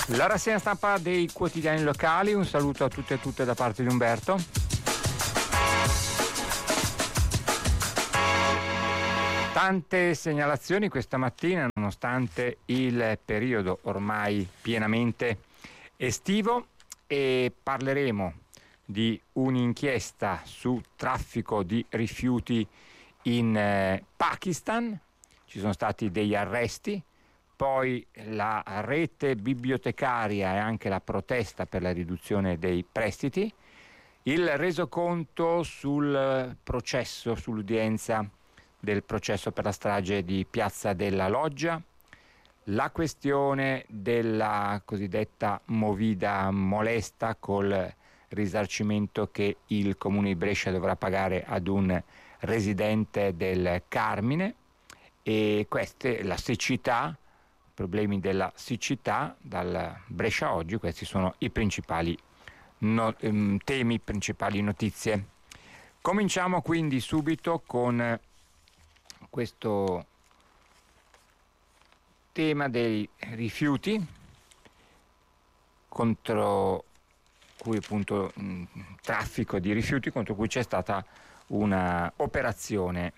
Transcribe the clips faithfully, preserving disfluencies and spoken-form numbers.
La rassegna stampa dei quotidiani locali, un saluto a tutte e tutte da parte di Umberto. Tante segnalazioni questa mattina nonostante il periodo ormai pienamente estivo, e parleremo di un'inchiesta su traffico di rifiuti in eh, Pakistan. Ci sono stati degli arresti, poi la rete bibliotecaria e anche la protesta per la riduzione dei prestiti, il resoconto sul processo, sull'udienza del processo per la strage di Piazza della Loggia, la questione della cosiddetta movida molesta col risarcimento che il Comune di Brescia dovrà pagare ad un residente del Carmine, e queste, la siccità, problemi della siccità dal Brescia Oggi. Questi sono i principali no, ehm, temi, principali notizie. Cominciamo quindi subito con questo tema dei rifiuti, contro cui appunto mh, traffico di rifiuti, contro cui c'è stata una operazione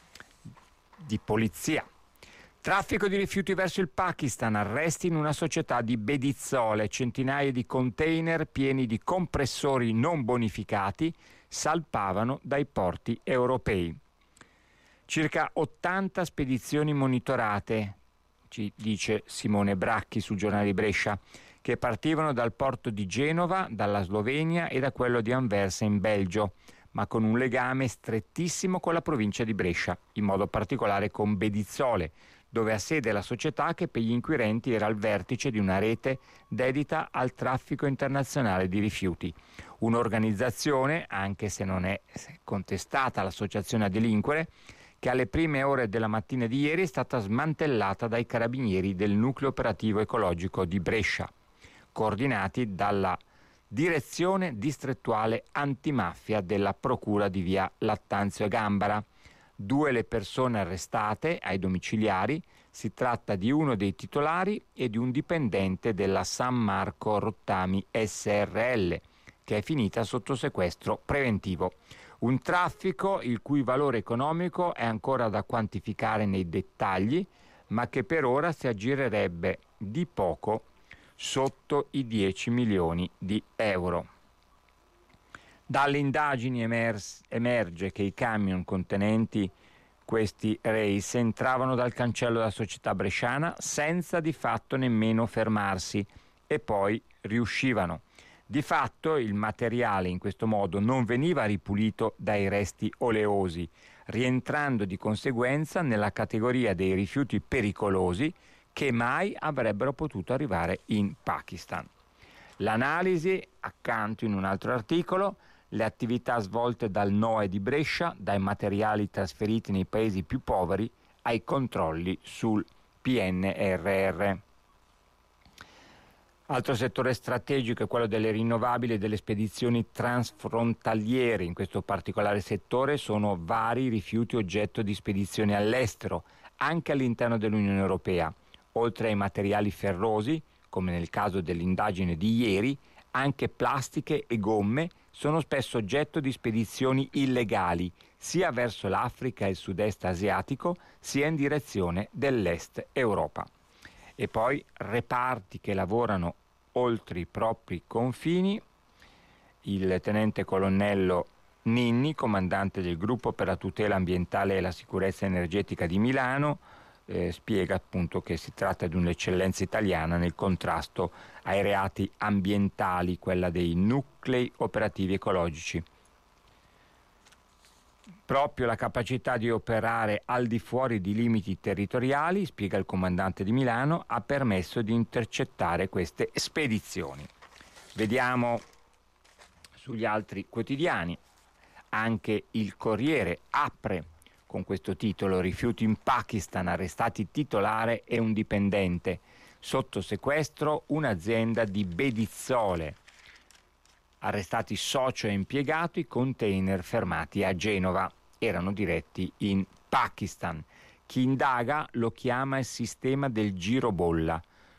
di polizia. Traffico di rifiuti verso il Pakistan, arresti in una società di Bedizzole, centinaia di container pieni di compressori non bonificati salpavano dai porti europei. Circa ottanta spedizioni monitorate, ci dice Simone Bracchi sul giornale di Brescia, che partivano dal porto di Genova, dalla Slovenia e da quello di Anversa in Belgio, ma con un legame strettissimo con la provincia di Brescia, in modo particolare con Bedizzole, dove ha sede la società che per gli inquirenti era al vertice di una rete dedita al traffico internazionale di rifiuti. Un'organizzazione, anche se non è contestata l'associazione a delinquere, che alle prime ore della mattina di ieri è stata smantellata dai carabinieri del nucleo operativo ecologico di Brescia, coordinati dalla direzione distrettuale antimafia della procura di via Lattanzio e Gambara. Due le persone arrestate ai domiciliari, si tratta di uno dei titolari e di un dipendente della San Marco Rottami S R L, che è finita sotto sequestro preventivo. Un traffico il cui valore economico è ancora da quantificare nei dettagli, ma che per ora si aggirerebbe di poco sotto i dieci milioni di euro. Dalle indagini emers- emerge che i camion contenenti questi race entravano dal cancello della società bresciana senza di fatto nemmeno fermarsi e poi riuscivano. Di fatto il materiale in questo modo non veniva ripulito dai resti oleosi, rientrando di conseguenza nella categoria dei rifiuti pericolosi che mai avrebbero potuto arrivare in Pakistan. L'analisi, accanto in un altro articolo, le attività svolte dal N O E di Brescia, dai materiali trasferiti nei paesi più poveri ai controlli sul P N R R. Altro settore strategico è quello delle rinnovabili e delle spedizioni transfrontaliere. In questo particolare settore sono vari rifiuti oggetto di spedizioni all'estero, anche all'interno dell'Unione Europea. Oltre ai materiali ferrosi, come nel caso dell'indagine di ieri, anche plastiche e gomme sono spesso oggetto di spedizioni illegali, sia verso l'Africa e il sud-est asiatico, sia in direzione dell'est Europa. E poi reparti che lavorano oltre i propri confini. Il tenente colonnello Ninni, comandante del gruppo per la tutela ambientale e la sicurezza energetica di Milano, eh, spiega appunto che si tratta di un'eccellenza italiana nel contrasto ai reati ambientali, quella dei nuclei operativi ecologici. Proprio la capacità di operare al di fuori di limiti territoriali, spiega il comandante di Milano, ha permesso di intercettare queste spedizioni. Vediamo sugli altri quotidiani. Anche il Corriere apre con questo titolo: rifiuti in Pakistan, arrestati titolare e un dipendente, sotto sequestro un'azienda di Bedizzole, arrestati socio e impiegato, i container fermati a Genova, erano diretti in Pakistan. Chi indaga lo chiama il sistema del girobolla.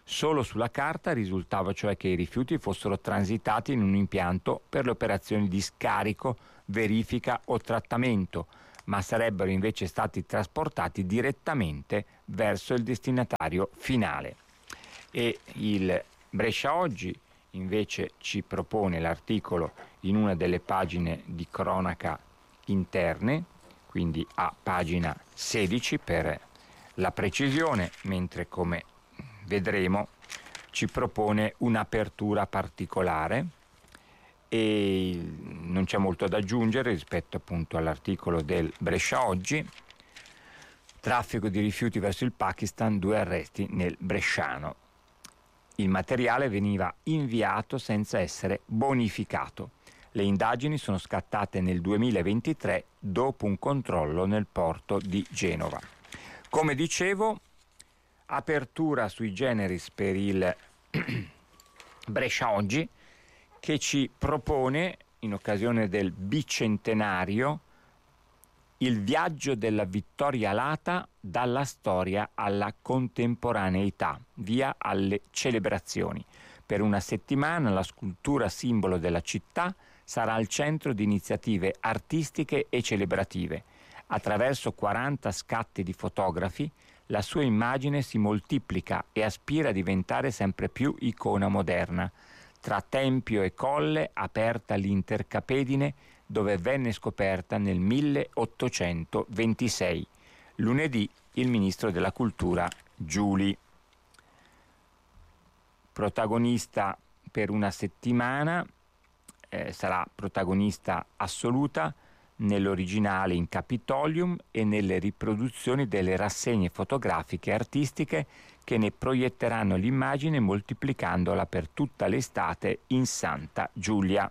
Solo sulla carta risultava cioè che i rifiuti fossero transitati in un impianto per le operazioni di scarico, verifica o trattamento, ma sarebbero invece stati trasportati direttamente verso il destinatario finale. E il Brescia Oggi invece ci propone l'articolo in una delle pagine di cronaca interne, quindi a pagina sedici per la precisione, mentre come vedremo ci propone un'apertura particolare e non c'è molto da aggiungere rispetto appunto all'articolo del Brescia Oggi. Traffico di rifiuti verso il Pakistan, due arresti nel bresciano. Il materiale veniva inviato senza essere bonificato. Le indagini sono scattate nel duemilaventitré dopo un controllo nel porto di Genova. Come dicevo, apertura sui generis per il Brescia Oggi, che ci propone, in occasione del bicentenario, il viaggio della vittoria alata dalla storia alla contemporaneità, via alle celebrazioni. Per una settimana la scultura simbolo della città sarà al centro di iniziative artistiche e celebrative. Attraverso quaranta scatti di fotografi, la sua immagine si moltiplica e aspira a diventare sempre più icona moderna. Tra tempio e colle aperta l'intercapedine dove venne scoperta nel milleottocentoventisei. Lunedì il ministro della cultura Giuli. Protagonista per una settimana, eh, sarà protagonista assoluta nell'originale in Capitolium e nelle riproduzioni delle rassegne fotografiche e artistiche che ne proietteranno l'immagine moltiplicandola per tutta l'estate in Santa Giulia.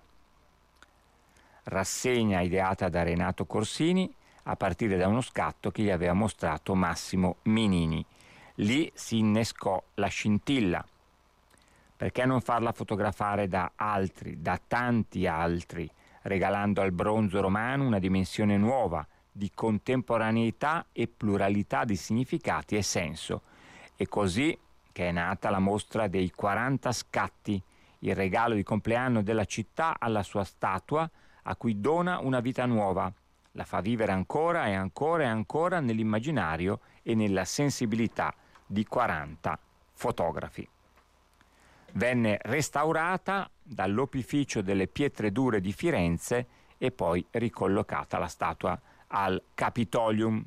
Rassegna ideata da Renato Corsini a partire da uno scatto che gli aveva mostrato Massimo Minini. Lì si innescò la scintilla. Perché non farla fotografare da altri, da tanti altri, regalando al bronzo romano una dimensione nuova di contemporaneità e pluralità di significati e senso. È così che è nata la mostra dei quaranta scatti, il regalo di compleanno della città alla sua statua, a cui dona una vita nuova, la fa vivere ancora e ancora e ancora nell'immaginario e nella sensibilità di quaranta fotografi. Venne restaurata dall'Opificio delle Pietre Dure di Firenze e poi ricollocata la statua al Capitolium.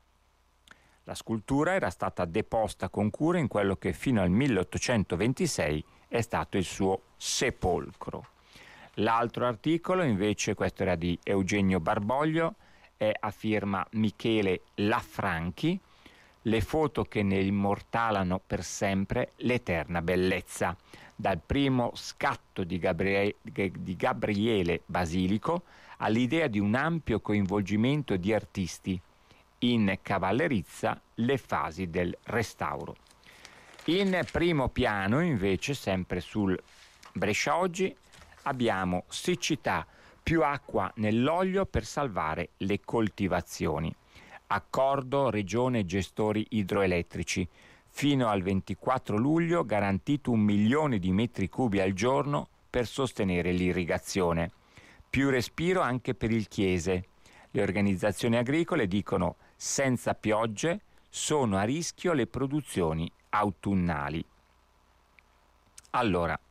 La scultura era stata deposta con cura in quello che fino al milleottocentoventisei è stato il suo sepolcro. L'altro articolo, invece, questo era di Eugenio Barboglio, è a firma Michele Lafranchi, le foto che ne immortalano per sempre l'eterna bellezza. Dal primo scatto di, Gabrie- di Gabriele Basilico all'idea di un ampio coinvolgimento di artisti. In cavallerizza le fasi del restauro. In primo piano, invece, sempre sul Brescia Oggi, abbiamo siccità, più acqua nell'olio per salvare le coltivazioni. Accordo Regione Gestori Idroelettrici. Fino al ventiquattro luglio garantito un milione di metri cubi al giorno per sostenere l'irrigazione. Più respiro anche per il Chiese. Le organizzazioni agricole dicono senza piogge sono a rischio le produzioni autunnali. Allora,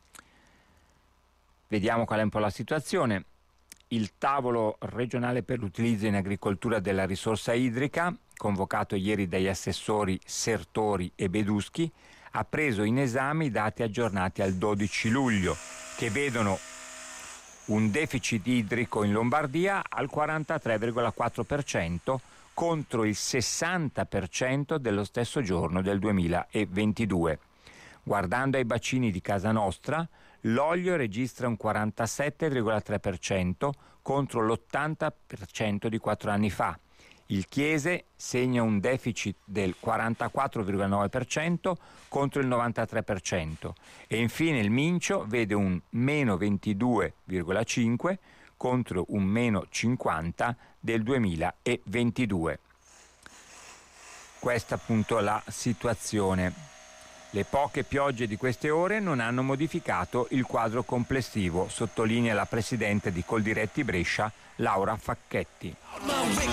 vediamo qual è un po' la situazione. Il tavolo regionale per l'utilizzo in agricoltura della risorsa idrica, convocato ieri dagli assessori Sertori e Beduschi, ha preso in esame i dati aggiornati al dodici luglio, che vedono un deficit idrico in Lombardia al quarantatré virgola quattro per cento contro il sessanta per cento dello stesso giorno del duemilaventidue. Guardando ai bacini di casa nostra, l'olio registra un quarantasette virgola tre per cento contro l'ottanta per cento di quattro anni fa. Il Chiese segna un deficit del quarantaquattro virgola nove per cento contro il novantatré per cento e infine il Mincio vede un meno ventidue virgola cinque contro un meno cinquanta del duemilaventidue. Questa appunto la situazione. Le poche piogge di queste ore non hanno modificato il quadro complessivo, sottolinea la presidente di Coldiretti Brescia, Laura Facchetti.